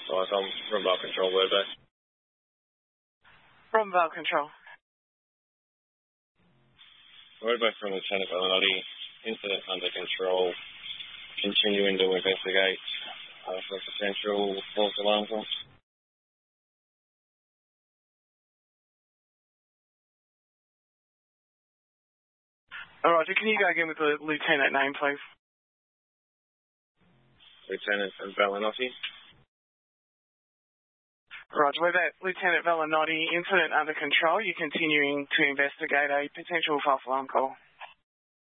Oh, so I'm from Val Control, where they? From Val Control. Word back from Lieutenant Belinotti. Incident under control. Continuing to investigate for potential false alarm calls. All right, can you go again with the lieutenant name, please? Lieutenant Belinotti. Roger, with that, Lieutenant Belinotti, incident under control. You're continuing to investigate a potential false alarm call.